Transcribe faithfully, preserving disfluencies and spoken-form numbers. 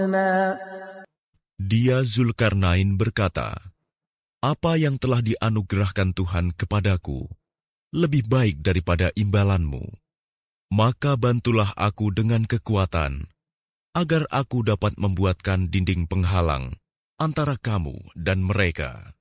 Dia Zulkarnain berkata, "Apa yang telah dianugerahkan Tuhan kepadaku lebih baik daripada imbalanmu. Maka bantulah aku dengan kekuatan, agar aku dapat membuatkan dinding penghalang antara kamu dan mereka."